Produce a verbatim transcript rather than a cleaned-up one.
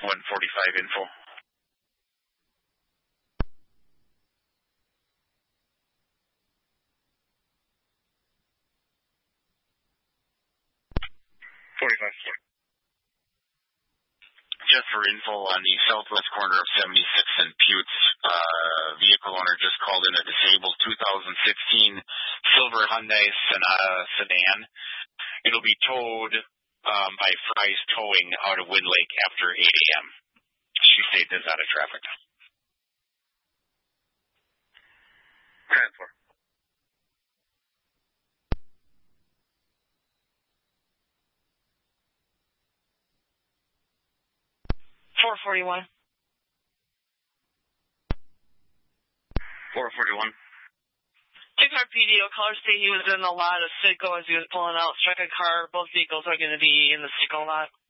one forty-five info. forty-five. Just for info on the southwest corner of seventy-sixth and Putes, uh, vehicle owner just called in a disabled two thousand sixteen silver Hyundai Sonata sedan. It'll be towed um, by Fry's Towing out of Wind Lake after eight a.m. She stayed this out of traffic. Transfer. four forty-one. four forty-one. Two-car P D O, caller state he was in the lot of Citgo as he was pulling out, struck a car. Both vehicles are going to be in the Citgo lot.